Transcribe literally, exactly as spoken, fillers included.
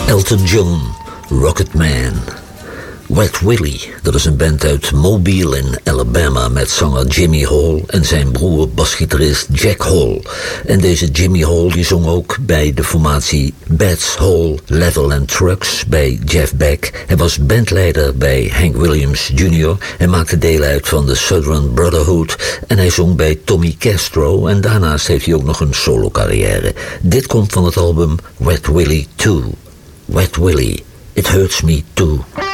Elton John, Rocketman. Wet Willie, dat is een band uit Mobile in Alabama met zanger Jimmy Hall en zijn broer basgitarist Jack Hall. En deze Jimmy Hall die zong ook bij de formatie Bats Hall, Level and Trucks bij Jeff Beck. Hij was bandleider bij Hank Williams junior en maakte deel uit van de Southern Brotherhood en hij zong bij Tommy Castro en daarnaast heeft hij ook nog een solo carrière. Dit komt van het album Wet Willie two. Wet Willie, It Hurts Me Too.